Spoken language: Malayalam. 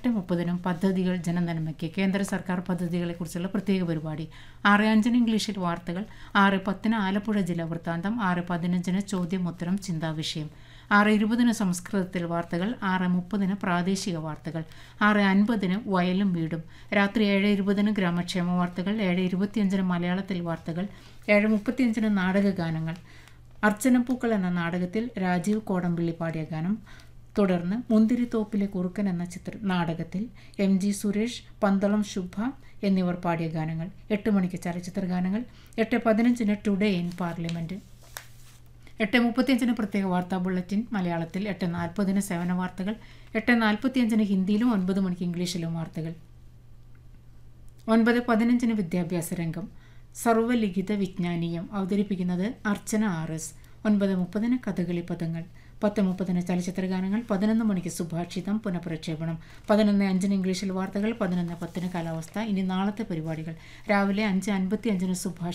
8:30 പദ്ധതികൾ ജനനന്മയ്ക്ക് കേന്ദ്ര സർക്കാർ പദ്ധതികളെക്കുറിച്ചുള്ള പ്രത്യേക പരിപാടി. 6:05 ഇംഗ്ലീഷിൽ വാർത്തകൾ. 6:10 ആലപ്പുഴ ജില്ലാ വൃത്താന്തം. 6:15 ചോദ്യോത്തരം ചിന്താവിഷയം. 6:20 സംസ്കൃതത്തിൽ വാർത്തകൾ. 6:30 പ്രാദേശിക വാർത്തകൾ. 6:50 വയലും വീടും. രാത്രി 7:20 ഗ്രാമക്ഷേമ വാർത്തകൾ. 7:25 മലയാളത്തിൽ വാർത്തകൾ. 7:35 നാടകഗാനങ്ങൾ. അർച്ചനപ്പൂക്കൾ എന്ന നാടകത്തിൽ രാജീവ് കോടമ്പിള്ളി പാടിയ ഗാനം. തുടർന്ന് മുന്തിരിത്തോപ്പിലെ കുറുക്കൻ എന്ന നാടകത്തിൽ MG സുരേഷ്, പന്തളം ശുഭ എന്നിവർ പാടിയ ഗാനങ്ങൾ. 8 മണിക്ക് ചലച്ചിത്ര ഗാനങ്ങൾ. 8:15 ടുഡേ ഇൻ പാർലമെൻറ്റ്. 8:35 പ്രത്യേക വാർത്താ ബുള്ളറ്റിൻ മലയാളത്തിൽ. 8:40 സേവന വാർത്തകൾ. 8:45 ഹിന്ദിയിലും 9 മണിക്ക് ഇംഗ്ലീഷിലും വാർത്തകൾ. 9:15 വിദ്യാഭ്യാസ രംഗം. സർവലിഖിത വിജ്ഞാനീയം അവതരിപ്പിക്കുന്നത് അർച്ചന RS. 9:30 കഥകളി പദങ്ങൾ. 10:30 ചലച്ചിത്ര ഗാനങ്ങൾ. 11 മണിക്ക് സുഭാഷിതം പുനഃപ്രക്ഷേപണം. 11:05 ഇംഗ്ലീഷിൽ വാർത്തകൾ. 11:10 കാലാവസ്ഥ. ഇനി നാളത്തെ പരിപാടികൾ. രാവിലെ 5:55 സുഭാഷിതം.